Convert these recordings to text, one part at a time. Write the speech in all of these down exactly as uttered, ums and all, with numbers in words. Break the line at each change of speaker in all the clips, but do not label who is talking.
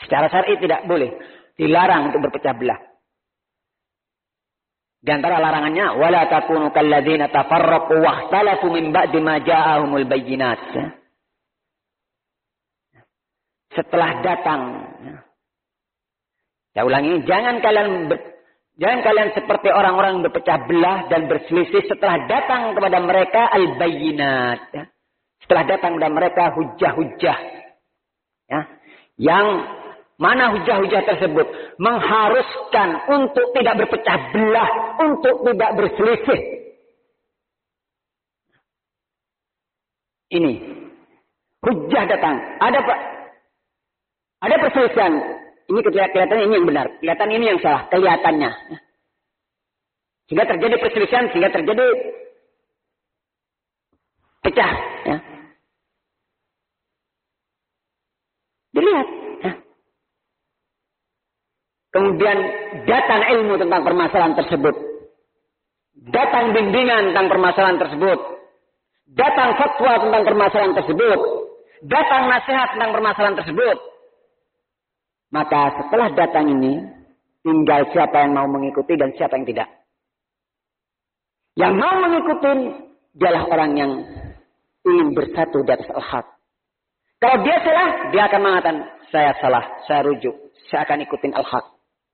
Secara syar'i tidak boleh. Dilarang untuk berpecah belah. Di antara larangannya, wala takunu kalladzina tafarraqu wakhtalafu min ba'di ma ja'ahumul bayyinat. Setelah datang, saya ulangi, jangan kalian ber, jangan kalian seperti orang-orang yang berpecah belah dan berselisih setelah datang kepada mereka al-bayyinat. Setelah datang kepada mereka hujah-hujah. Ya, yang mana hujah-hujah tersebut mengharuskan untuk tidak berpecah belah, untuk tidak berselisih. Ini hujah datang. Ada Pak? Ada perselisihan. Ini kelihatannya ini yang benar, kelihatan ini yang salah, kelihatannya. Sehingga terjadi perselisihan, sehingga terjadi pecah. Ya. Dilihat. Ya. Kemudian datang ilmu tentang permasalahan tersebut. Datang bimbingan tentang permasalahan tersebut. Datang fatwa tentang permasalahan tersebut. Datang nasihat tentang permasalahan tersebut. Maka setelah datang ini, tinggal siapa yang mau mengikuti dan siapa yang tidak. Yang mau mengikuti, dialah orang yang ingin bersatu di atas al-haq. Kalau dia salah, dia akan mengatakan, saya salah, saya rujuk, saya akan ikutin al-haq.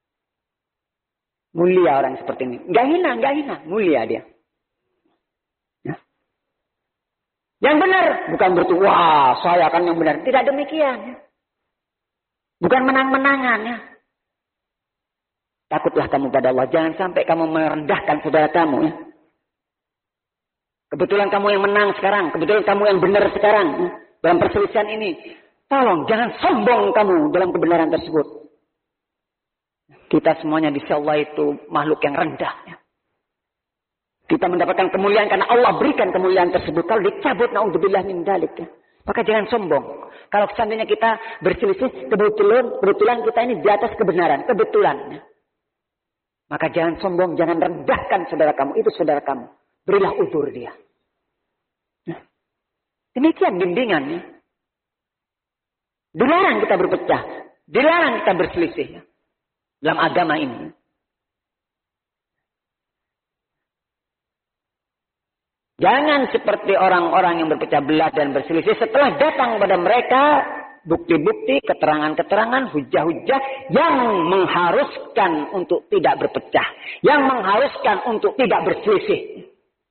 Mulia orang seperti ini. Enggak hina, enggak hina. Mulia dia. Ya. Yang benar. Bukan berarti, wah saya akan yang benar. Tidak demikian. Ya. Bukan menang-menangan. Ya. Takutlah kamu pada Allah. Jangan sampai kamu merendahkan saudara kamu. Ya. Kebetulan kamu yang menang sekarang. Kebetulan kamu yang benar sekarang. Ya. Dalam perselisihan ini. Tolong jangan sombong kamu dalam kebenaran tersebut. Kita semuanya di sisi Allah itu makhluk yang rendah. Ya. Kita mendapatkan kemuliaan karena Allah berikan kemuliaan tersebut. Kalau dicabut, na'udzubillah min dzalik. Ya. Maka jangan sombong. Kalau seandainya kita berselisih, kebetulan, kebetulan kita ini di atas kebenaran. Kebetulan. Ya. Maka jangan sombong, jangan rendahkan saudara kamu. Itu saudara kamu. Berilah uzur dia. Ya. Demikian bimbingan. Ya. Dilarang kita berpecah. Dilarang kita berselisih. Ya. Dalam agama ini. Jangan seperti orang-orang yang berpecah belah dan berselisih setelah datang kepada mereka bukti-bukti, keterangan-keterangan, hujah-hujah yang mengharuskan untuk tidak berpecah, yang mengharuskan untuk tidak berselisih.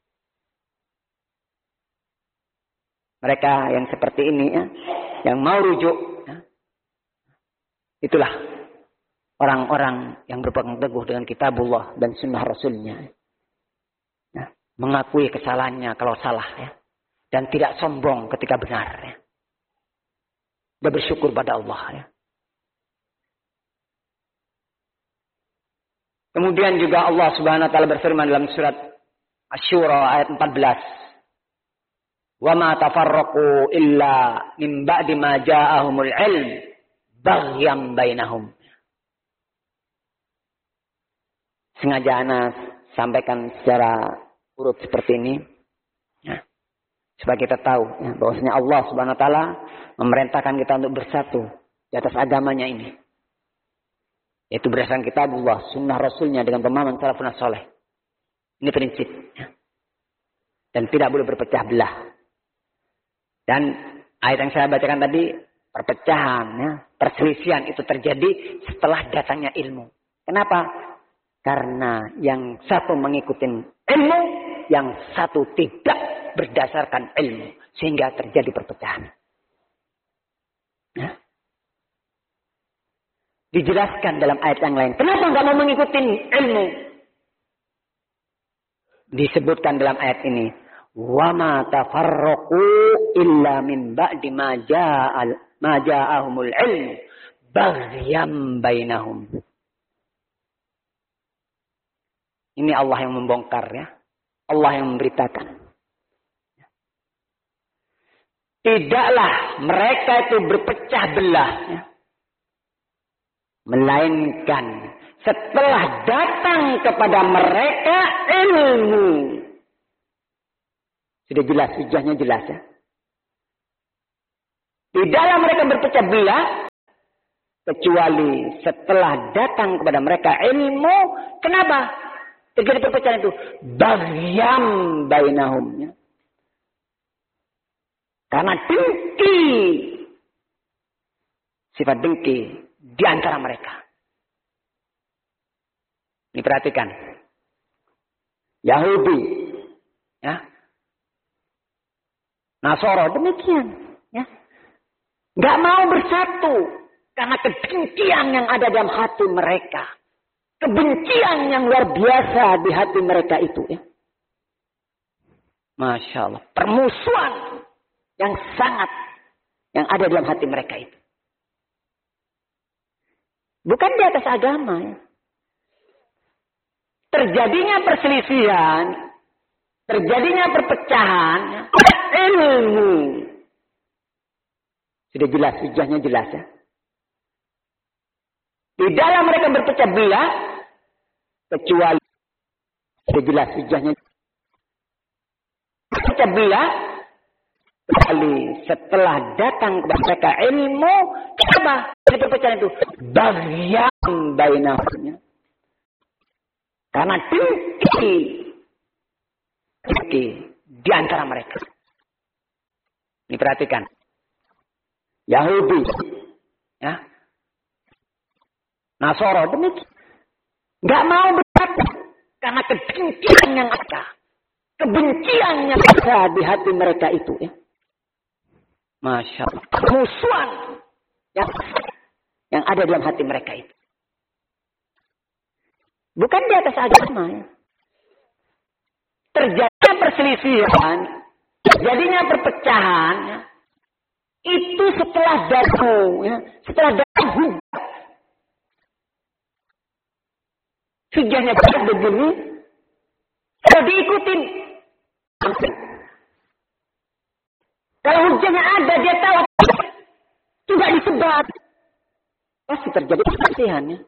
Mereka yang seperti ini ya, yang mau rujuk, ya, itulah orang-orang yang berpegang teguh dengan kitabullah dan sunnah rasulnya. Ya, mengakui kesalahannya kalau salah. Ya, dan tidak sombong ketika benar. Ya. Dan bersyukur pada Allah. Ya. Kemudian juga Allah subhanahu wa ta'ala berfirman dalam surat Asy-Syura ayat empat belas. Wa ma tafarraqu illa min ba'di ma ja'ahumul ilm baghyam bainahum. Sengaja ana sampaikan secara urut seperti ini. Ya. Supaya kita tahu ya, bahwasanya Allah subhanahu wa ta'ala memerintahkan kita untuk bersatu di atas agamanya ini. Yaitu berdasarkan kitabullah, sunnah rasulnya dengan pemahaman salafun saleh. Ini prinsip. Ya. Dan tidak boleh berpecah belah. Dan ayat yang saya bacakan tadi, perpecahan, ya, perselisihan itu terjadi setelah datangnya ilmu. Kenapa? Karena yang satu mengikuti ilmu, yang satu tidak berdasarkan ilmu. Sehingga terjadi perpecahan. Ya. Dijelaskan dalam ayat yang lain. Kenapa nggak mau mengikuti ilmu? Disebutkan dalam ayat ini. Wa ma tafarraqu illa min ba'di ma ja'al ma ja'ahumul ilmu baghyam bainahum. Ini Allah yang membongkar ya. Allah yang memberitakan. Tidaklah mereka itu berpecah belah. Ya. Melainkan setelah datang kepada mereka ilmu. Sudah jelas, hujahnya jelas ya. Tidaklah mereka berpecah belah. kecuali setelah datang kepada mereka ilmu. Kenapa terjadi perpecahan itu? Baghyan bainahum. Ya. Karena dengki. Sifat dengki di antara mereka. Ini perhatikan. Yahudi. Ya. Nasoro demikian. Ya. Gak mau bersatu. Karena kedengkian yang ada dalam hati mereka. Kebencian yang luar biasa di hati mereka itu. Ya. Masya Allah. Permusuhan yang sangat yang ada dalam hati mereka itu. Bukan di atas agama. Ya. Terjadinya perselisihan. Terjadinya perpecahan. Ya. Ilmu. Sudah jelas. Hujahnya jelas ya. Di dalam mereka berpecah belah. Kecuali. Sudah jelas. Hujahnya. Berpecah belah. Kecuali setelah datang kepada mereka ilmu. Kenapa? Dari perpecahan itu. Baghyan bainahum. Karena dengki. Dengki. Di antara mereka. Ini perhatikan. Yahudi. Ya. Nasoro demikian. Gak mau bersatu. Karena kedengkian yang ada. Kebencian yang ada di hati mereka itu. Ya. Masya Allah. Musuhan. Yang, yang ada dalam hati mereka itu. Bukan di atas agama. Ya. Terjadinya perselisihan. Terjadinya perpecahan. Ya. Itu setelah datang. Ya. Setelah datang hujah. Hujahnya begini. Kalau diikutin. Kalau hujahnya ada, dia tahu. Tidak disebar. Pasti terjadi perselisihan. Ya.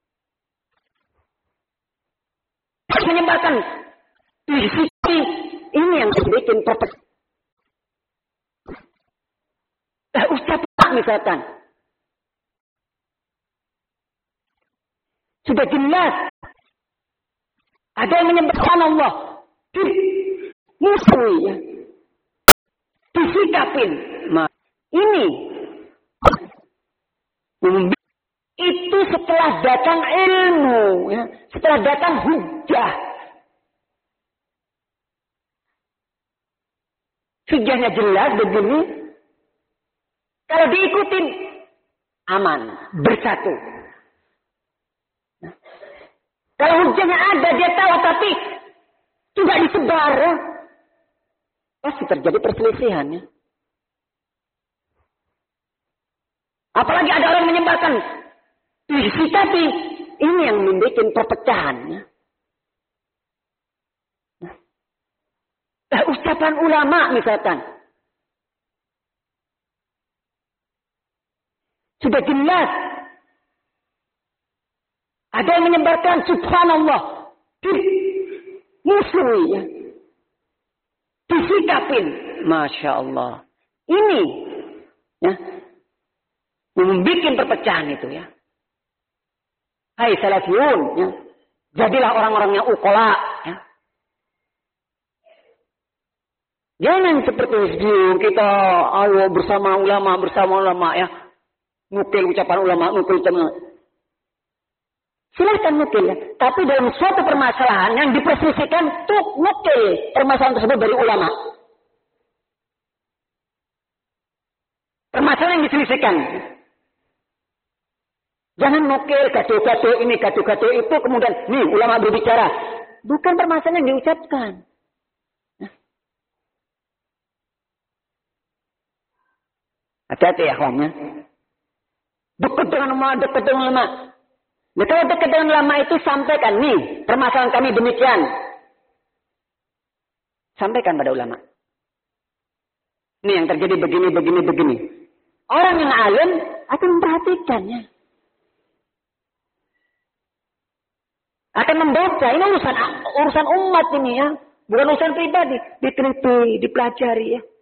Menyebabkan sisi ini yang bikin perpecahan. Nah, ucapan misalkan. Sudah jelas. Ada yang menyembahkan Allah. Musuh ya. Disikapin. Nah, ini. Itu setelah datang ilmu. Ya. Setelah datang hujah. Hujahnya jelas begini. Kalau diikutin. Aman. Bersatu. Kalau hujahnya ada, dia tahu, tapi tidak disebar. Ya. Pasti terjadi perselisihan. Ya. Apalagi ada orang menyembahkan. Tapi ini yang membuat perpecahan. Ya. Nah, ucapan ulama misalkan. Sudah jelas. Ada yang menyebarkan subhanallah. Musuh ya. Disikapin. Masya Allah. Ini. Ya. Membuat perpecahan itu ya. Hai salafiyun. Ya. Jadilah orang-orang yang ukola. Ya. Jangan seperti itu. Kita ayo bersama ulama. Bersama ulama ya. Nukil ucapan ulama. Nukil ucapan. Silahkan nukil ya. Tapi dalam suatu permasalahan yang dipersisikan tuh nukil permasalahan tersebut dari ulama. Permasalahan yang diselisihkan. Jangan nukil gaduh-gaduh ini, gaduh-gaduh itu. Kemudian nih ulama berbicara. Bukan permasalahan yang diucapkan. Hati-hati ya kawannya. Dekat dengan ulama, dekat dengan ulama. Nah, kalau dekat dengan ulama itu sampaikan. Nih, permasalahan kami demikian. Sampaikan pada ulama. Ini yang terjadi begini, begini, begini. Orang yang alim akan memperhatikannya. Akan membaca. Ini urusan urusan umat ini ya. Bukan urusan pribadi. Diteliti, dipelajari ya.